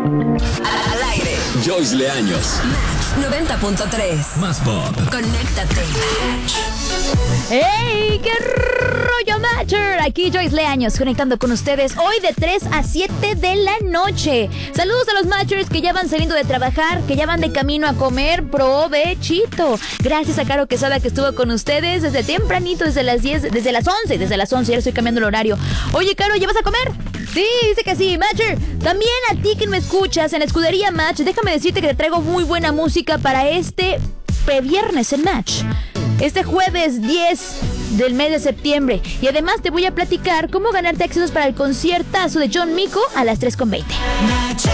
Al aire. Joyce Leaños. Match 90.3. Más pop. Conéctate. ¡Hey! ¡Qué rollo, Matcher! Aquí Joyce Leaños conectando con ustedes hoy de 3 a 7 de la noche. Saludos a los Matchers que ya van saliendo de trabajar, que ya van de camino a comer. ¡Provechito! Gracias a Caro Quesada que estuvo con ustedes desde tempranito, desde las 10, desde las 11, ya estoy cambiando el horario. Oye, Caro, ¿ya vas a comer? Sí, dice que sí, Matcher. También a ti que me escuchas en la escudería Match, déjame decirte que te traigo muy buena música para este previernes en Match. Este jueves 10 del mes de septiembre. Y además te voy a platicar cómo ganarte accesos para el conciertazo de John Mico a las 3:20.